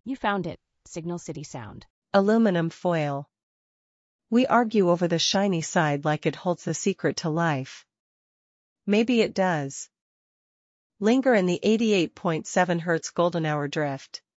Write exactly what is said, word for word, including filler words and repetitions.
You found it. Signal City Sound. Aluminum foil. We argue over the shiny side like it holds the secret to life. Maybe it does. Linger in the eighty-eight point seven hertz golden hour drift.